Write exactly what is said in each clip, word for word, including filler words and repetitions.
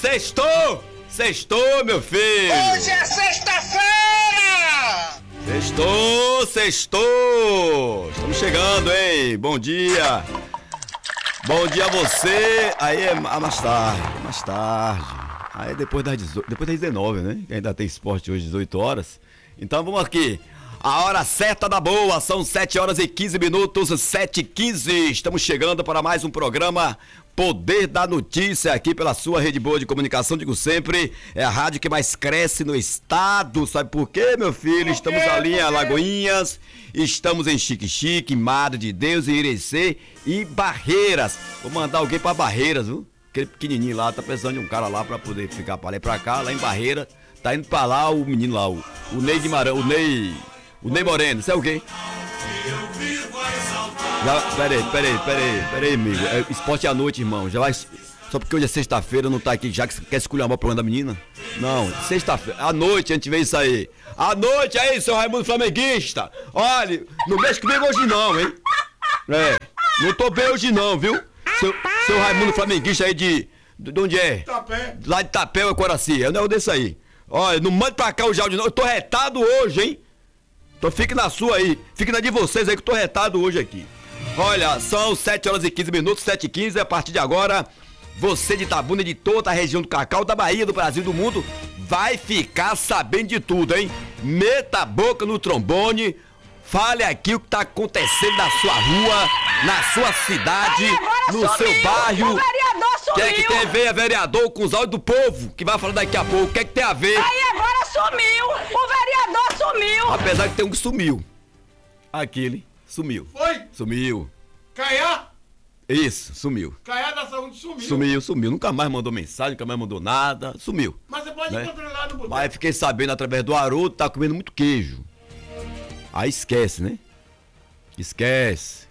Sextou! Sextou, meu filho! Hoje é sexta-feira! Sextou, sextou! Estamos chegando, hein? Bom dia! Bom dia a você! Aí é mais tarde, mais tarde. Aí depois das, dezoito, depois das dezenove, né? Ainda tem esporte hoje, dezoito horas. Então vamos aqui. A hora certa da boa, são sete horas e quinze minutos, sete e quinze. Estamos chegando para mais um programa Poder da Notícia, aqui pela sua rede boa de comunicação, digo sempre, é a rádio que mais cresce no estado. Sabe por quê, meu filho? Estamos ali em Alagoinhas, estamos em Xique-Xique, Madre de Deus, em Irecê e Barreiras. Vou mandar alguém para Barreiras, viu? Aquele pequenininho lá, tá precisando de um cara lá para poder ficar para lá e pra cá, lá em Barreiras. Tá indo pra lá o menino lá, o, o Ney Guimarães, o Ney... O Ney Moreno, isso é o quê? Já, peraí, peraí, peraí, peraí, amigo. É esporte à noite, irmão. Já vai. Só porque hoje é sexta-feira, não tá aqui já que quer esculhambar o programa da menina? Não, sexta-feira. À noite a gente vê isso aí. À noite aí, seu Raimundo Flamenguista. Olha, não mexe comigo hoje não, hein? É, não tô bem hoje não, viu? Seu, seu Raimundo Flamenguista aí de. De onde é? Tapé. Lá de Tapé ou Coraci. É o desse aí. Olha, não mande pra cá o áudio não. Eu tô retado hoje, hein? Então fique na sua aí, fique na de vocês aí que eu tô retado hoje aqui. Olha, são sete horas e quinze minutos, sete e quinze, a partir de agora, você de Itabuna e de toda a região do Cacau, da Bahia, do Brasil, do mundo, vai ficar sabendo de tudo, hein? Meta a boca no trombone, fale aqui o que tá acontecendo na sua rua, na sua cidade, no sumiu, seu bairro. O vereador sumiu. O que é que tem a ver, vereador, com os áudios do povo, que vai falar daqui a pouco, o que é que tem a ver? Aí agora sumiu, o vereador sumiu. Apesar que tem um que sumiu. Aquele sumiu. Foi? Sumiu. Caiá? Isso, sumiu. Caiá da saúde sumiu. Sumiu, sumiu. Nunca mais mandou mensagem, nunca mais mandou nada. Sumiu. Mas você pode Né? encontrar lá no boteco. Mas fiquei sabendo através do Haroldo, tá comendo muito queijo. Aí esquece, né? Esquece.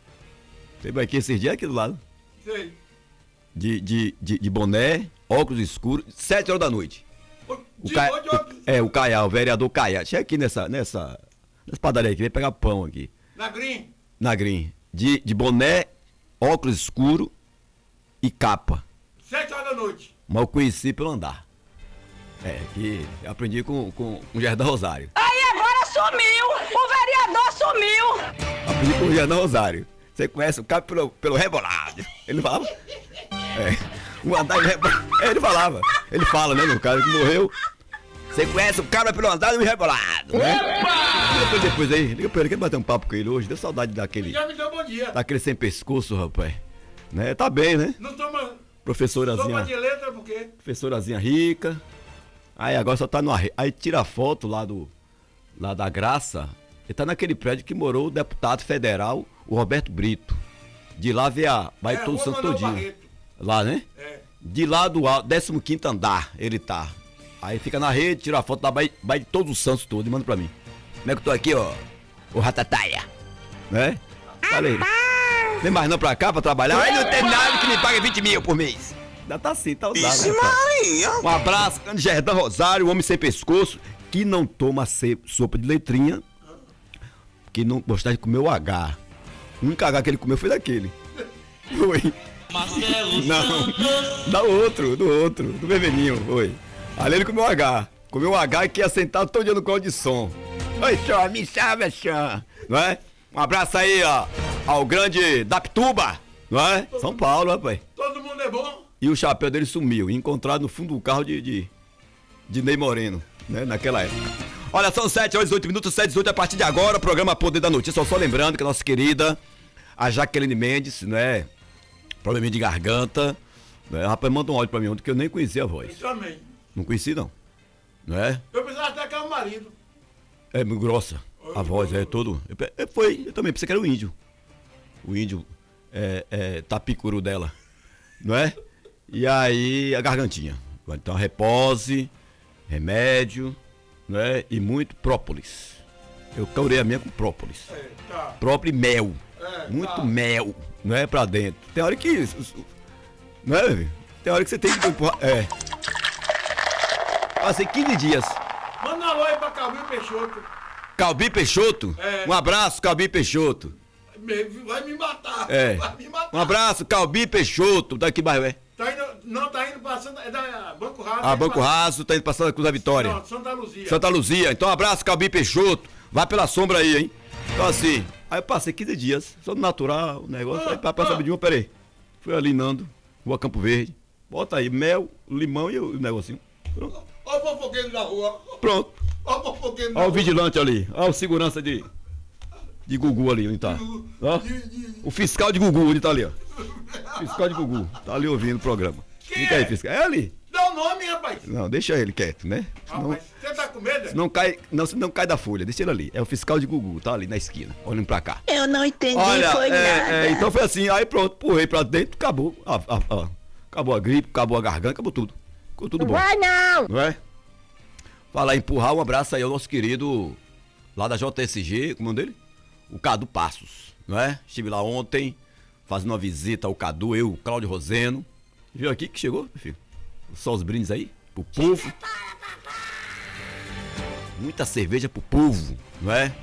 Teve aqui esses dias aqui do lado. Sei. De, de, de, de boné, óculos escuros, sete horas da noite. O, O de, Ca... de, o- É, o Caiá, o vereador Caiá. Chega aqui nessa, nessa, nessa padaria aqui, vem pegar pão aqui. Na Green. Na Green. De, de boné, óculos escuro e capa. Sete horas da noite. Mas eu conheci pelo andar. É, que eu aprendi com, com, com o Gerdan Rosário. Aí agora sumiu, o vereador sumiu. Aprendi com o Gerdan Rosário. Você conhece o cara pelo, pelo rebolado. Ele falava? É. O andar de rebolado. Ele falava. Ele fala, né, no cara que morreu. Você conhece o cara pelo andar do rebolado, né? Liga pra ele depois aí. Liga pra ele, quer bater um papo com ele hoje. Deu saudade daquele. Já me deu bom dia. Daquele sem pescoço, rapaz. Né? Tá bem, né? Não toma. Sopa Professorazinha. de letra por quê? Professorazinha rica. Aí agora só tá no arre... Aí tira a foto lá do. Lá da Graça. Ele tá naquele prédio que morou o deputado federal, o Roberto Brito. De lá vê a. Vai É, todo Rua santo Manuel todinho. Barreto. Lá, né? É. De lá do alto, décimo quinto andar, ele tá. Aí fica na rede, tira a foto da baia, baia de todos os santos todos e manda pra mim. Como é que eu tô aqui, ó? O Ratataia. Né? Falei. Vem mais não pra cá pra trabalhar? Aí não tem nada que me pague vinte mil por mês. Ainda tá assim, tá usado. Vixe, né, pai? Maria. Um abraço, grande Gerdan Rosário, o homem sem pescoço, que não toma ce- sopa de letrinha, que não gostava de comer o H. O único H que ele comeu foi daquele. Foi. Não, da outro, do outro, do vermelhinho, foi. Ali ele comeu o H. Comeu o H que ia sentar todo dia no colo de som. Oi, Xan, me chama, Xan. Não é? Um abraço aí, ó, ao grande Daptuba, não é? São Paulo, rapaz. Todo mundo é bom. E o chapéu dele sumiu, encontrado no fundo do carro de, de, de Ney Moreno, né, naquela época. Olha, são sete horas e dezoito minutos, sete e dezoito a partir de agora, o programa Poder da Notícia. Só lembrando que a nossa querida, a Jaqueline Mendes, né, probleminha de garganta, né, rapaz, manda um áudio pra mim ontem que eu nem conhecia a voz. Isso também. Não conheci, não. Não é? Eu precisava até que era o marido. É muito grossa, a voz, é todo... Eu, pe- eu, foi, eu também pensei que era o índio. O índio, é, é, tapicuru dela, não é? E aí, a gargantinha. Então, repose, remédio, né? E muito própolis. Eu caurei a minha com própolis. É, tá. Própolis e mel. É, Muito tá. mel, não é? Pra dentro. Tem hora que isso. isso- Não é, meu? Tem hora que você tem que empurrar. É. Passei quinze dias. Manda um alô aí pra Calvinho Peixoto. Calbi Peixoto? É. Um abraço, Calbi Peixoto. Me- Vai me matar. É. Vai me matar. Um abraço, Calbi Peixoto. Daqui bairro é? Tá indo, Não, tá indo pra Santa... É da Banco Raso. Ah, indo Banco pra- Raso tá indo pra Santa Cruz da Vitória. Não, Santa Luzia. Santa Luzia. Então, um abraço, Calbi Peixoto. Vai pela sombra aí, hein? Então, assim, aí eu passei quinze dias, só no natural, o negócio. Aí, pra passar ah. de uma, peraí. Fui ali, Nando, Rua Campo Verde. Bota aí, mel, limão e o negocinho. Pronto. Ó o fofoqueiro da rua. Pronto. Ó o fofoqueiro da Olha o rua. vigilante ali. Olha o segurança de. De Gugu ali, onde tá. Ó. O fiscal de Gugu, onde tá ali, ó. Fiscal de Gugu. Tá ali ouvindo o programa. Quem Fica aí, é? fiscal. É ali. Dá o nome, rapaz. Não, deixa ele quieto, né? Senão, Rapaz, você tá com medo? não cai, não, não cai da folha, deixa ele ali. É o fiscal de Gugu, tá ali na esquina, olhando pra cá. Eu não entendi, Olha, foi nada. é, é, então foi assim, aí pronto, pulei pra dentro, acabou. Ah, ah, ah. Acabou a gripe, acabou a garganta, acabou tudo. Ficou tudo bom. Vai não! Não é? Fala, empurrar, um abraço aí ao nosso querido lá da J S G, como é o nome dele? O Cadu Passos, não é? Estive lá ontem, fazendo uma visita ao Cadu, eu, o Cláudio Roseno. Viu aqui que chegou, meu filho? Só os brindes aí, pro povo. Muita cerveja pro povo, não é?